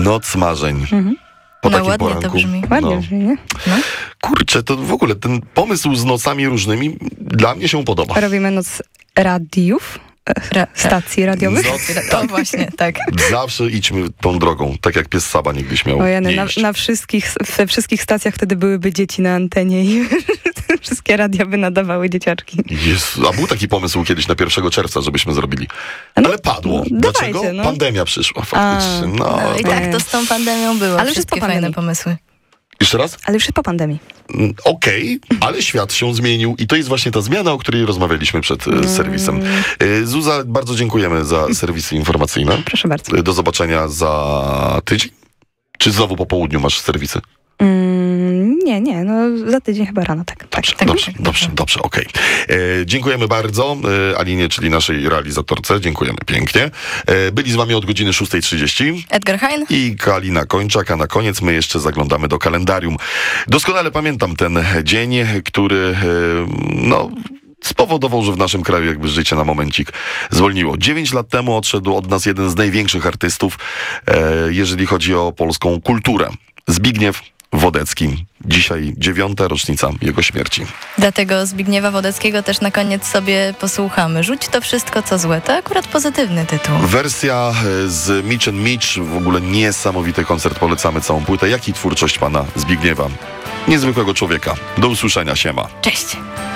Noc marzeń. Po takim ładnie poranku. to brzmi. Ładnie brzmi, nie? Kurczę, to w ogóle ten pomysł z nocami różnymi dla mnie się podoba. Robimy noc radiów, stacji radiowych. To właśnie, tak. Zawsze idźmy tą drogą, tak jak pies Saba niegdyś miał Ojej, iść. we wszystkich stacjach wtedy byłyby dzieci na antenie i wszystkie radia by nadawały dzieciaczki. Jezu, a był taki pomysł kiedyś na 1 czerwca, żebyśmy zrobili. Ale padło. Dlaczego? dawajcie, no. Pandemia przyszła faktycznie. No i tak to z tą pandemią było. Ale już jest Wszystkie po fajne pandemii. pomysły. Jeszcze raz? Ale już jest po pandemii. Okej, ale świat się zmienił i to jest właśnie ta zmiana, o której rozmawialiśmy przed serwisem. Zuza, bardzo dziękujemy za serwisy informacyjne. Proszę bardzo. Do zobaczenia za tydzień? Czy znowu po południu masz serwisy? Nie, za tydzień chyba rano, tak. Dobrze, okej. Dziękujemy bardzo Alinie, czyli naszej realizatorce. Dziękujemy pięknie. Byli z wami od godziny 6:30. Edgar Hein I Kalina Kończak, a na koniec my jeszcze zaglądamy do kalendarium. Doskonale pamiętam ten dzień, który spowodował, że w naszym kraju jakby życie na momencik zwolniło. 9 lat temu odszedł od nas jeden z największych artystów, jeżeli chodzi o polską kulturę. Zbigniew Wodecki. Dzisiaj 9. rocznica jego śmierci. Dlatego Zbigniewa Wodeckiego też na koniec sobie posłuchamy. Rzuć to wszystko, co złe. To akurat pozytywny tytuł. Wersja z Mitch and Mitch, w ogóle niesamowity koncert, polecamy całą płytę. Jak i twórczość pana Zbigniewa. Niezwykłego człowieka. Do usłyszenia, siema. Cześć.